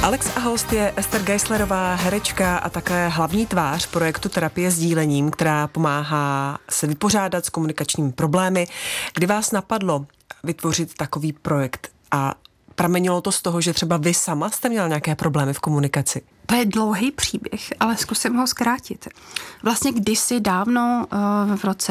Alex a host je Ester Geislerová, herečka a také hlavní tvář projektu Terapie sdílením, která pomáhá se vypořádat s komunikačními problémy. Kdy vás napadlo vytvořit takový projekt a pramenilo to z toho, že třeba vy sama jste měla nějaké problémy v komunikaci? To je dlouhý příběh, ale zkusím ho zkrátit. Vlastně kdysi dávno v roce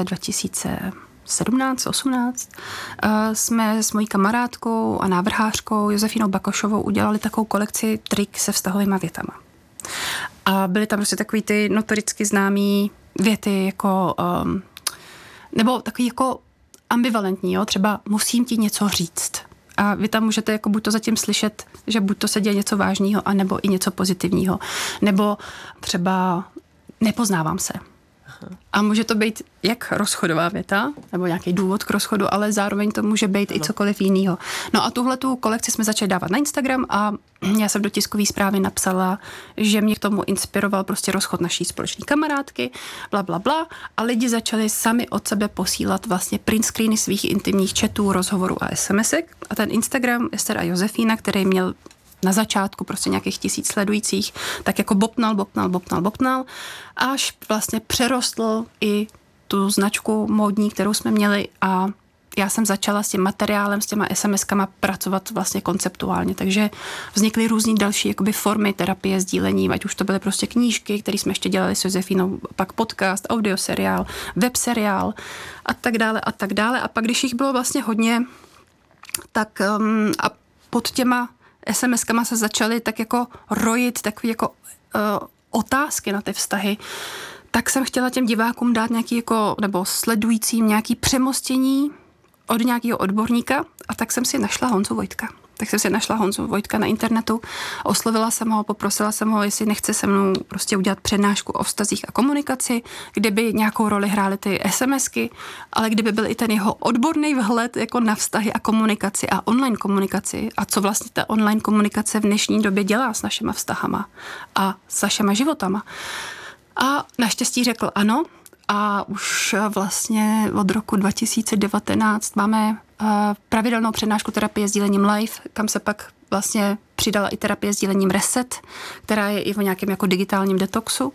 2017-18 jsme s mojí kamarádkou a návrhářkou Josefínou Bakošovou udělali takovou kolekci trik se vztahovýma větama. A byly tam prostě takový ty notoricky známý věty jako, nebo takový jako ambivalentní, jo? Třeba musím ti něco říct. A vy tam můžete jako buď to zatím slyšet, že buď to se děje něco vážného, anebo i něco pozitivního. Nebo třeba nepoznávám se. A může to být jak rozchodová věta, nebo nějaký důvod k rozchodu, ale zároveň to může být i cokoliv jiného. No a tuhletu kolekci jsme začali dávat na Instagram a já jsem do tiskové zprávy napsala, že mě k tomu inspiroval prostě rozchod naší společné kamarádky, bla, bla, bla. A lidi začali sami od sebe posílat vlastně print screeny svých intimních chatů, rozhovorů a SMSek. A ten Instagram Ester a Josefína, který měl na začátku prostě nějakých 1000 sledujících, tak jako bopnal, až vlastně přerostl i tu značku módní, kterou jsme měli a já jsem začala s tím materiálem, s těma SMS-kama pracovat vlastně konceptuálně, takže vznikly různý další jakoby formy terapie sdílením, ať už to byly prostě knížky, které jsme ještě dělali s Josefínou, pak podcast, audioseriál, webseriál a tak dále. A pak, když jich bylo vlastně hodně, tak a pod těma SMS-kama se začaly tak jako rojit takový jako otázky na ty vztahy, tak jsem chtěla těm divákům dát nějaký jako, nebo sledujícím nějaký přemostění od nějakého odborníka a tak jsem si našla Honzu Vojtka na internetu, oslovila jsem ho, poprosila jsem ho, jestli nechce se mnou prostě udělat přednášku o vztazích a komunikaci, kde by nějakou roli hrály ty SMSky, ale kdyby byl i ten jeho odborný vhled jako na vztahy a komunikaci a online komunikaci a co vlastně ta online komunikace v dnešní době dělá s našima vztahama a s našima životama. A naštěstí řekl ano a už vlastně od roku 2019 máme pravidelnou přednášku terapie sdílením live, kam se pak vlastně přidala i terapie sdílením reset, která je i v nějakém jako digitálním detoxu.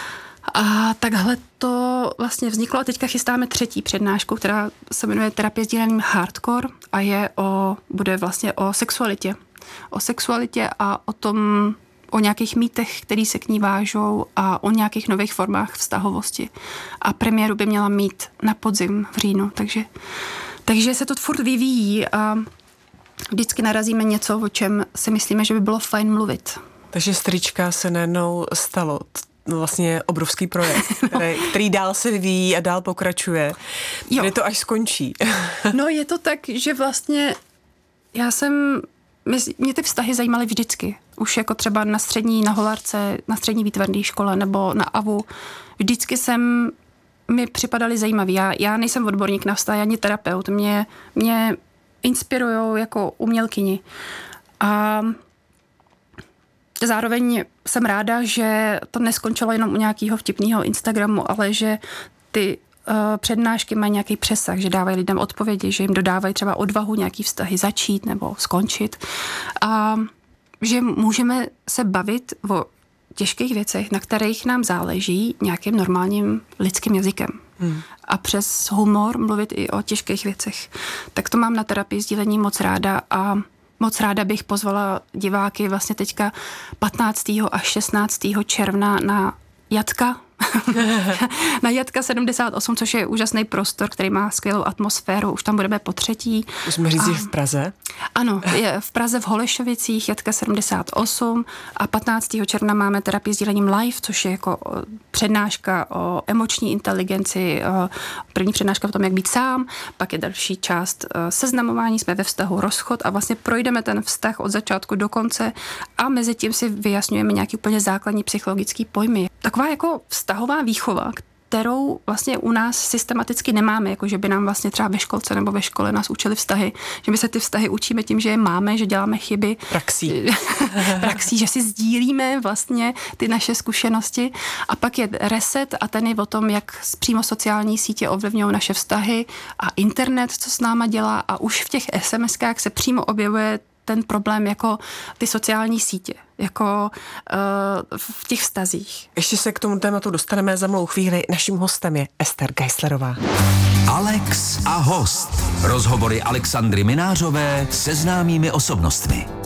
A takhle to vlastně vzniklo a teďka chystáme 3. přednášku, která se jmenuje terapie sdílením hardcore a bude vlastně o sexualitě. O sexualitě a o nějakých mýtech, který se k ní vážou a o nějakých nových formách vztahovosti. A premiéru by měla mít na podzim v říjnu, takže se to furt vyvíjí a vždycky narazíme něco, o čem si myslíme, že by bylo fajn mluvit. Takže z trička se najednou stalo vlastně obrovský projekt, který dál se vyvíjí a dál pokračuje. Kde to až skončí? No je to tak, že vlastně mě ty vztahy zajímaly vždycky. Už jako třeba na Holarce, na střední výtvarné škole nebo na AVU. Vždycky mi připadaly zajímavý. Já nejsem odborník na vztahy, ani terapeut. Mě inspirujou jako umělkyni. A zároveň jsem ráda, že to neskončilo jenom u nějakého vtipného Instagramu, ale že ty přednášky mají nějaký přesah, že dávají lidem odpovědi, že jim dodávají třeba odvahu nějaký vztahy začít nebo skončit. A že můžeme se bavit o těžkých věcech, na kterých nám záleží nějakým normálním lidským jazykem. A přes humor mluvit i o těžkých věcech. Tak to mám na terapii sdílení moc ráda a moc ráda bych pozvala diváky vlastně teďka 15. až 16. června na Jatka. Na Jatka 78, což je úžasný prostor, který má skvělou atmosféru. Už tam budeme po 3. Musíme říct, že v Praze? Ano, je v Praze v Holešovicích, Jatka 78 a 15. června máme terapii sdílením live, což je jako přednáška o emoční inteligenci, první přednáška o tom, jak být sám, pak je další část seznamování, jsme ve vztahu rozchod a vlastně projdeme ten vztah od začátku do konce a mezi tím si vyjasňujeme nějaký úplně základní psychologický pojmy. Taková jako vztahová výchova, kterou vlastně u nás systematicky nemáme, jako že by nám vlastně třeba ve školce nebo ve škole nás učili vztahy, že my se ty vztahy učíme tím, že je máme, že děláme chyby. Praxí, že si sdílíme vlastně ty naše zkušenosti a pak je reset a ten je o tom, jak přímo sociální sítě ovlivňují naše vztahy a internet, co s náma dělá a už v těch SMS-kách se přímo objevuje ten problém jako ty sociální sítě, jako v těch vztazích. Ještě se k tomu tématu dostaneme za malou chvíli. Naším hostem je Ester Geislerová. Alex a host. Rozhovory Alexandry Minářové se známými osobnostmi.